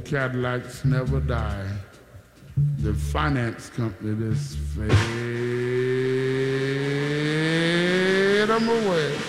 Cadillacs never die. The finance company just fade them away.